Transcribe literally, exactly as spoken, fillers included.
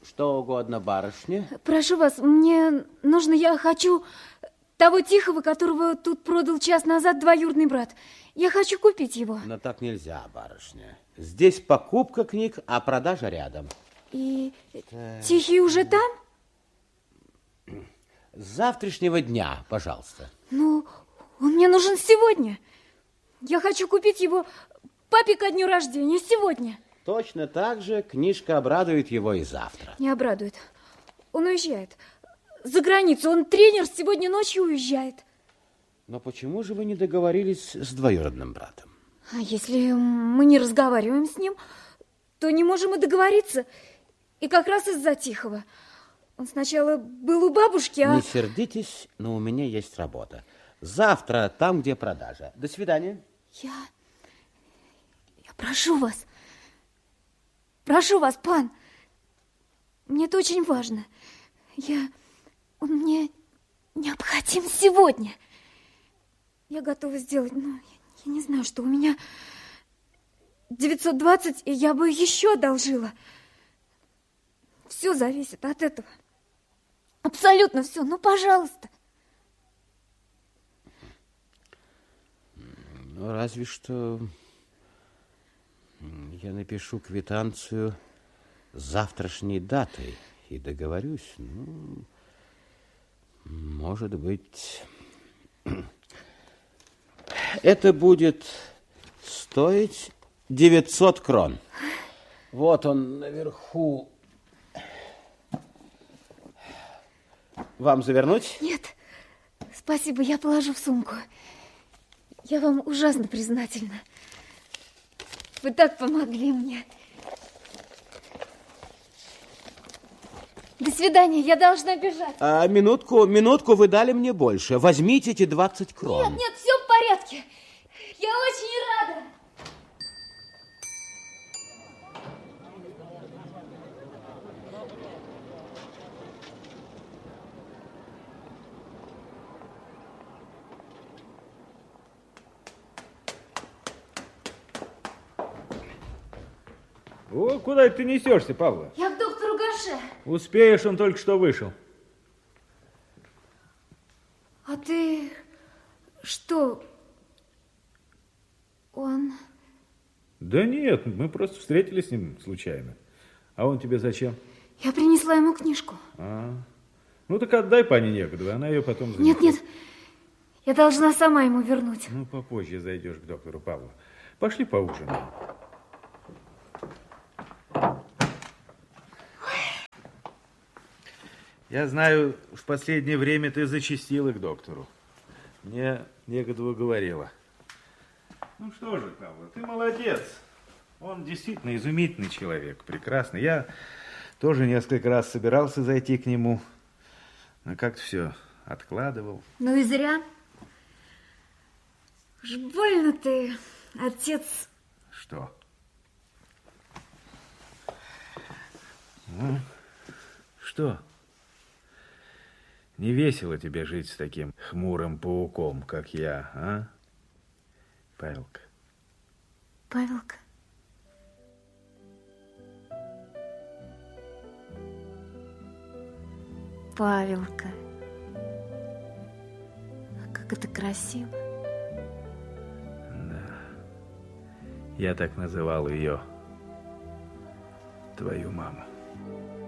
Что угодно, барышня. Прошу вас, мне нужно, я хочу того Тихого, которого тут продал час назад двоюродный брат. Я хочу купить его. Но так нельзя, барышня. Здесь покупка книг, а продажа рядом. И так. Тихий уже там? С завтрашнего дня, пожалуйста. Ну, он мне нужен сегодня. Я хочу купить его папе ко дню рождения сегодня. Точно так же книжка обрадует его и завтра. Не обрадует. Он уезжает. За границу. Он тренер, сегодня ночью уезжает. Но почему же вы не договорились с двоюродным братом? А если мы не разговариваем с ним, то не можем и договориться. И как раз из-за Тихого. Он сначала был у бабушки, а... Не сердитесь, но у меня есть работа. Завтра там, где продажа. До свидания. Я... Я прошу вас... Прошу вас, пан, мне это очень важно. Я... Он мне необходим сегодня. Я готова сделать, ну, я, я не знаю, что у меня девятьсот двадцать, и я бы еще одолжила. Все зависит от этого. Абсолютно все. Ну, пожалуйста. Ну, разве что... Я напишу квитанцию с завтрашней датой и договорюсь. Ну, может быть, это будет стоить девятьсот крон. Вот он наверху. Вам завернуть? Нет, спасибо, я положу в сумку. Я вам ужасно признательна. Вы так помогли мне. До свидания, я должна бежать. А, минутку, минутку, вы дали мне больше. Возьмите эти двадцать крон. Нет, нет, все в порядке. Я очень рада. О, куда ты несешься, Павла? Я к доктору Гаше. Успеешь, он только что вышел. А ты что? Он... Да нет, мы просто встретились с ним случайно. А он тебе зачем? Я принесла ему книжку. А, ну так отдай пане Негодовой, она ее потом занесет. Нет, нет, я должна сама ему вернуть. Ну, попозже зайдешь к доктору Павлу. Пошли поужинаем. Я знаю, в последнее время ты зачастила к доктору. Мне Негодова говорила. Ну что же, Павла, ты молодец. Он действительно изумительный человек, прекрасный. Я тоже несколько раз собирался зайти к нему, но как-то все откладывал. Ну и зря. Уж больно ты, отец. Что? Ну, что? Не весело тебе жить с таким хмурым пауком, как я, а? Павелка. Павелка. Павелка. А как это красиво. Да. Я так называл ее, твою маму.